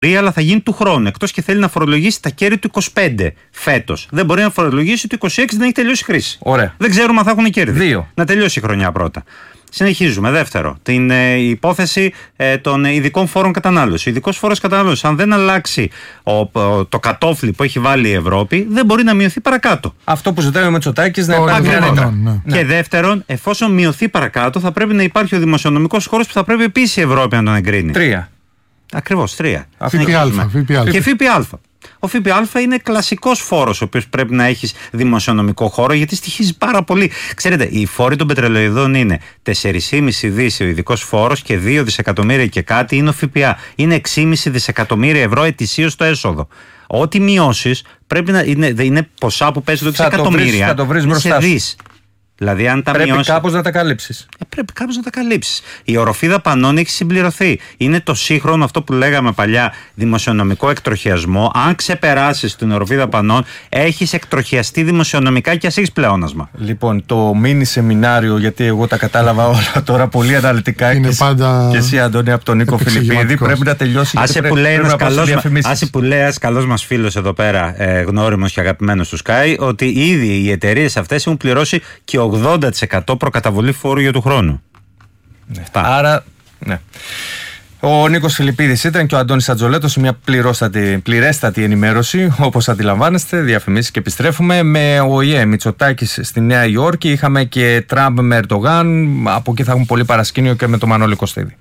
αλλά θα γίνει του χρόνου. Εκτός και θέλει να φορολογήσει τα κέρδη του 25 φέτος. Δεν μπορεί να φορολογήσει το 26, δεν έχει τελειώσει η χρήση. Ωραία. Δεν ξέρουμε αν θα έχουν κέρδη. 2. Να τελειώσει η χρονιά πρώτα. Συνεχίζουμε. Δεύτερο, την υπόθεση των ειδικών φόρων κατανάλωση. Ο ειδικός φόρος κατανάλωση, αν δεν αλλάξει το κατόφλι που έχει βάλει η Ευρώπη, δεν μπορεί να μειωθεί παρακάτω. Αυτό που ζητάει ο Μητσοτάκης να υπάρχει νωρίτερα. Ναι. Και δεύτερον, εφόσον μειωθεί παρακάτω, θα πρέπει να υπάρχει ο δημοσιονομικός χώρος που θα πρέπει επίσης η Ευρώπη να τον εγκρίνει. 3. Ακριβώς, 3. ΦΠΑ. Και ΦΠΑ. Ο ΦΠΑ είναι κλασικός φόρος, ο οποίος πρέπει να έχεις δημοσιονομικό χώρο, γιατί στοιχίζει πάρα πολύ. Ξέρετε, οι φόροι των πετρελαιοειδών είναι 4,5 δις ο ειδικός φόρος και 2 δισεκατομμύρια και κάτι είναι ο ΦΠΑ. Είναι 6,5 δισεκατομμύρια ευρώ ετησίως το έσοδο. Ό,τι μειώσεις πρέπει να είναι ποσά που παίζει το 6 εκατομμύρια. Θα το βρεις μπροστά σου. Δηλαδή, αν τα πρέπει κάπως να τα καλύψεις. Πρέπει κάπως να τα καλύψεις. Η οροφή δαπανών έχει συμπληρωθεί. Είναι το σύγχρονο, αυτό που λέγαμε παλιά, δημοσιονομικό εκτροχιασμό. Αν ξεπεράσεις την οροφή δαπανών, έχεις εκτροχιαστεί δημοσιονομικά και ας έχεις πλεόνασμα. Λοιπόν, το μίνι σεμινάριο, γιατί εγώ τα κατάλαβα όλα τώρα πολύ αναλυτικά. Είναι πάντα. Και εσύ, Αντώνη, από τον Νίκο Φιλιππίδη, πρέπει να τελειώσει. Άσε που λέει ένας καλός μας φίλος εδώ πέρα, γνώριμος και αγαπημένος του Sky, ότι ήδη οι εταιρείες αυτές έχουν πληρώσει και 80% προκαταβολή φόρου για του χρόνου. Ναι. Άρα, ναι. Ο Νίκος Φιλιππίδης ήταν και ο Αντώνης Ατζολέτος σε μια πληρέστατη ενημέρωση. Όπως αντιλαμβάνεστε, διαφημίσεις και επιστρέφουμε. Με ΟΗΕ, Μητσοτάκης στη Νέα Υόρκη. Είχαμε και Τραμπ με Ερντογάν. Από εκεί θα έχουμε πολύ παρασκήνιο και με τον Μανώλη Κωστίδη.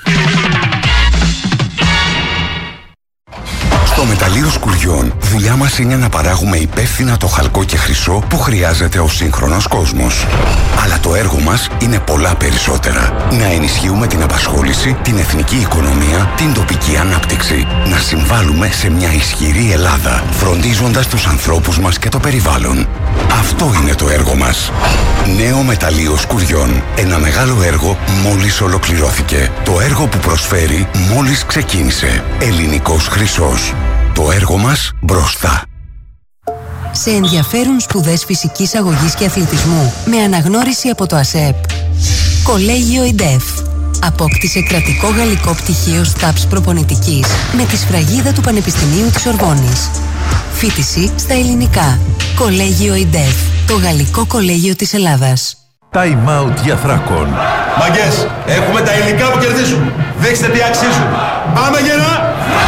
Στο μεταλλείο Σκουριών, δουλειά μας είναι να παράγουμε υπεύθυνα το χαλκό και χρυσό που χρειάζεται ο σύγχρονος κόσμος. Αλλά το έργο μας είναι πολλά περισσότερα. Να ενισχύουμε την απασχόληση, την εθνική οικονομία, την τοπική ανάπτυξη. Να συμβάλλουμε σε μια ισχυρή Ελλάδα, φροντίζοντας τους ανθρώπους μας και το περιβάλλον. Αυτό είναι το έργο μας. Νέο μεταλλείο Σκουριών. Ένα μεγάλο έργο μόλις ολοκληρώθηκε. Το έργο που προσφέρει μόλις ξεκίνησε. Ελληνικός χρυσός. Το έργο μας μπροστά. Σε ενδιαφέρουν σπουδές φυσικής αγωγής και αθλητισμού με αναγνώριση από το ΑΣΕΠ. Κολέγιο ΙΝΤΕΦ. Απόκτησε κρατικό γαλλικό πτυχίο ΣΤΑΠΣ προπονητικής με τη σφραγίδα του Πανεπιστημίου της Ορβόνης. Φοιτηση στα ελληνικά. Κολέγιο ΙΝΤΕΦ. Το γαλλικό κολέγιο της Ελλάδας. Time out για Θράκον. Μαγκές, έχουμε τα υλικά που κερδίζουν. Δείξτε τι αξίζουν. Πάμε γερά!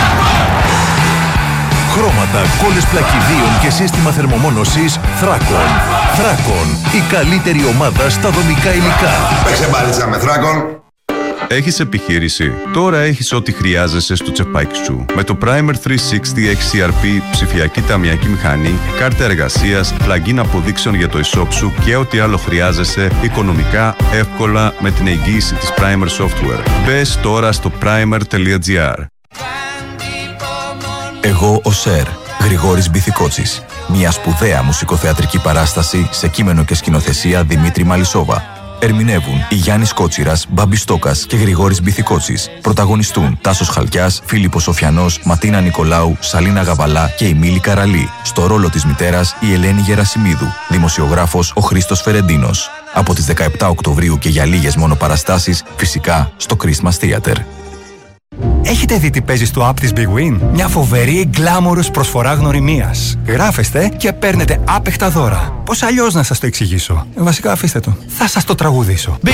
Χρώματα, κόλλες πλακιδίων και σύστημα θερμομόνωσης Θράκον. Θράκον, η καλύτερη ομάδα στα δομικά υλικά. Παίξε μπάλιτσα με Θράκον. Έχεις επιχείρηση? Τώρα έχεις ό,τι χρειάζεσαι στο τσεπάκι σου. Με το Primer 360 XCRP, ψηφιακή ταμιακή μηχανή, κάρτα εργασίας, plugin αποδείξεων για το e-shop σου και ό,τι άλλο χρειάζεσαι οικονομικά, εύκολα με την εγγύηση της Primer Software. Μπες τώρα στο primer.gr. Εγώ ο Σερ, Γρηγόρης Μπιθικότσης. Μια σπουδαία μουσικοθεατρική παράσταση σε κείμενο και σκηνοθεσία Δημήτρη Μαλισσόβα. Ερμηνεύουν η Γιάννης Κότσιρας, Μπάμπης Στόκας και Γρηγόρης Μπιθικότσης. Πρωταγωνιστούν Τάσος Χαλκιάς, Φίλιππος Σοφιανός, Ματίνα Νικολάου, Σαλίνα Γαβαλά και η Μίλη Καραλή. Στο ρόλο της μητέρας η Ελένη Γερασιμίδου. Δημοσιογράφος ο Χρήστος Φερεντίνος. Από τις 17 Οκτωβρίου και για λίγες μόνο παραστάσεις, φυσικά στο Christmas Theater. Έχετε δει τι παίζει στο app της Big Win? Μια φοβερή γκλάμορος προσφορά γνωριμίας. Γράφεστε και παίρνετε άπεχτα δώρα. Πώς αλλιώς να σας το εξηγήσω? Βασικά αφήστε το. Θα σας το τραγουδήσω.